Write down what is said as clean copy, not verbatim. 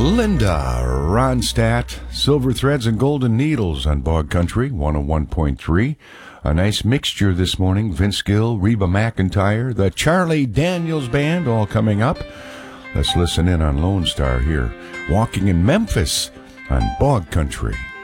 Linda Ronstadt, Silver Threads and Golden Needles on Bog Country 101.3. A nice mixture this morning. Vince Gill, Reba McEntire, the Charlie Daniels Band, all coming up. Let's listen in on Lone Star here, walking in Memphis on Bog Country.